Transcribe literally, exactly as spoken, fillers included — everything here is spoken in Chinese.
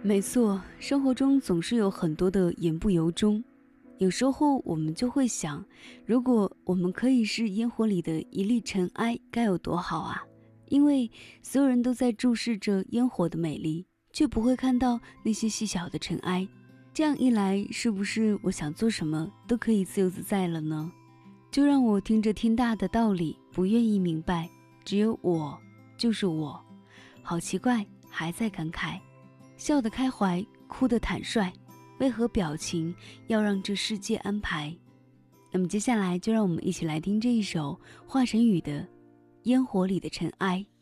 没错，生活中总是有很多的言不由衷，有时候我们就会想，如果我们可以是烟火里的一粒尘埃，该有多好啊！因为所有人都在注视着烟火的美丽，却不会看到那些细小的尘埃。这样一来，是不是我想做什么都可以自由自在了呢？就让我听着天大的道理，不愿意明白，只有我就是我，好奇怪，还在感慨。笑得开怀，哭得坦率，为何表情要让这世界安排？那么接下来就让我们一起来听这一首华晨宇的《烟火里的尘埃》。